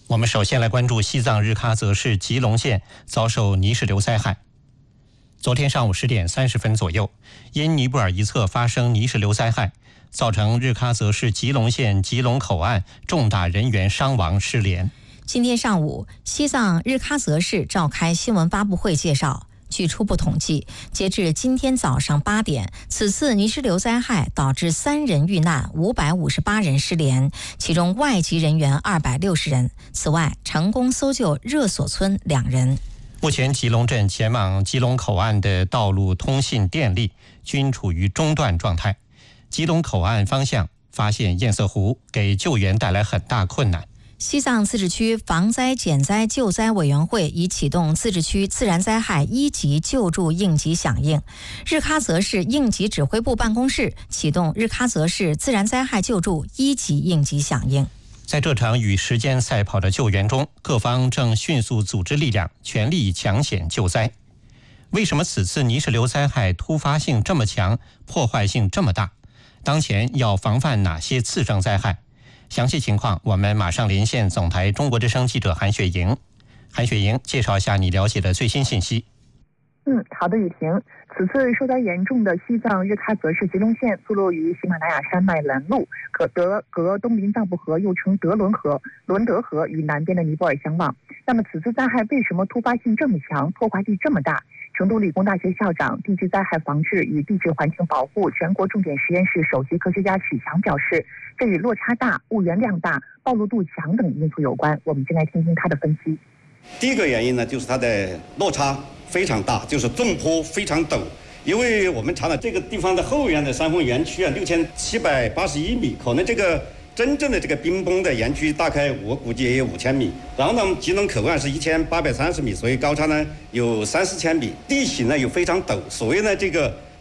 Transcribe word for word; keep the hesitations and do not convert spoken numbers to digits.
我们首先来关注西藏日喀则市吉隆县遭受泥石流灾害。昨天上午十点三十分左右，因尼泊尔一侧发生泥石流灾害，造成日喀则市吉隆县吉隆口岸重大人员伤亡失联。 今天上午，西藏日喀则市召开新闻发布会介绍，据初步统计，截至今天早上八点，此次泥石流灾害导致三人遇难，五百五十八人失联，其中外籍人员二百六十人。此外，成功搜救热所村两人。 目前，吉隆镇前往吉隆口岸的道路、通信、电力均处于中断状态。吉隆口岸方向发现堰塞湖，给救援带来很大困难。 西藏自治区防灾减灾救灾委员会已启动自治区自然灾害一级救助应急响应，日喀则市应急指挥部办公室启动日喀则市自然灾害救助一级应急响应。 在这场与时间赛跑的救援中，各方正迅速组织力量，全力抢险救灾。为什么此次泥石流灾害突发性这么强，破坏性这么大？当前要防范哪些次生灾害？详细情况，我们马上连线总台中国之声记者韩雪莹。韩雪莹，介绍一下你了解的最新信息。 嗯，好的，雨婷。此次受灾严重的西藏日喀则市吉隆县，坐落于喜马拉雅山脉拦路，可德格东林藏布河又称德伦河、伦德河与南边的尼泊尔相望。那么此次灾害为什么突发性这么强，破坏力这么大？成都理工大学校长、地质灾害防治与地质环境保护全国重点实验室首席科学家许强表示，这与落差大、物源量大、暴露度强等因素有关。我们先来听听他的分析。 第一个原因呢，就是它的落差非常大，就是纵坡非常陡。因为我们查了这个地方的后缘的山峰园区啊，六千七百八十一米，可能这个真正的这个冰崩的园区大概我估计也有五千米。然后呢，吉隆口岸是一千八百三十米，所以高差呢有三四千米。地形呢又非常陡，所以呢这个